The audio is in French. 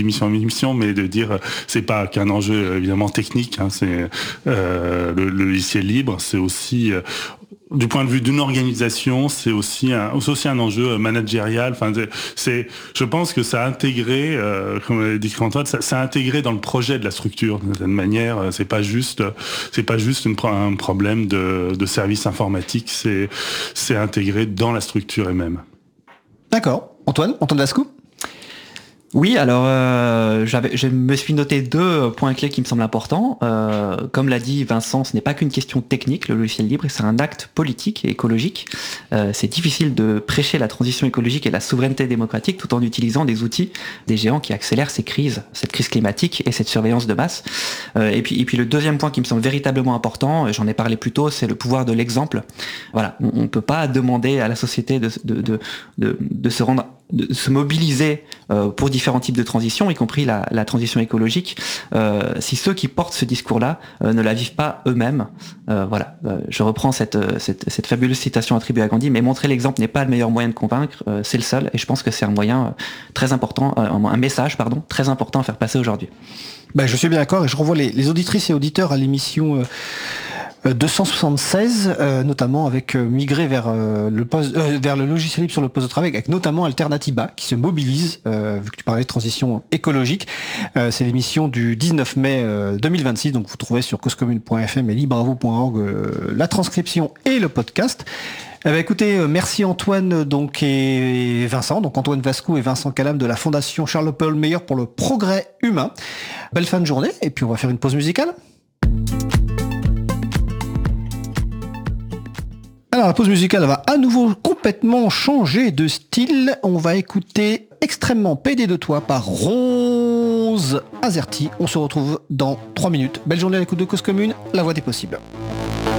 émission en émission, mais de dire c'est pas qu'un enjeu évidemment technique, hein, c'est le logiciel libre, c'est aussi du point de vue d'une organisation, c'est aussi un enjeu managérial. Enfin, je pense que ça a intégré, comme l'a dit Antoine, ça a intégré dans le projet de la structure d'une certaine manière. C'est pas juste un problème de service informatique, c'est intégré dans la structure elle-même. D'accord. Antoine Lascaux ? Oui, alors je me suis noté 2 points clés qui me semblent importants. Comme l'a dit Vincent, ce n'est pas qu'une question technique, le logiciel libre, c'est un acte politique et écologique. C'est difficile de prêcher la transition écologique et la souveraineté démocratique tout en utilisant des outils des géants qui accélèrent cette crise climatique et cette surveillance de masse. Et puis le deuxième point qui me semble véritablement important, j'en ai parlé plus tôt, c'est le pouvoir de l'exemple. Voilà, on ne peut pas demander à la société de se mobiliser pour différents types de transitions, y compris la transition écologique, si ceux qui portent ce discours-là ne la vivent pas eux-mêmes. Voilà, je reprends cette fabuleuse citation attribuée à Gandhi, mais montrer l'exemple n'est pas le meilleur moyen de convaincre, c'est le seul, et je pense que c'est un moyen très important, un message très important à faire passer aujourd'hui. Je suis bien d'accord, et je renvoie les auditrices et auditeurs à l'émission 276, notamment avec migrer vers le logiciel libre sur le poste de travail, avec notamment Alternatiba qui se mobilise, vu que tu parlais de transition écologique. C'est l'émission du 19 mai 2026, donc vous trouvez sur causecommune.fm et libreavoue.org la transcription et le podcast. Écoutez, merci Antoine et Vincent, donc Antoine Vascou et Vincent Calam de la Fondation Charles-Paul Meyer pour le progrès humain. Belle fin de journée, et puis on va faire une pause musicale. Alors la pause musicale va à nouveau complètement changer de style. On va écouter Extrêmement PD de toi par Rose Azerty. On se retrouve dans 3 minutes. Belle journée à l'écoute de Cause Commune, la voix des possibles.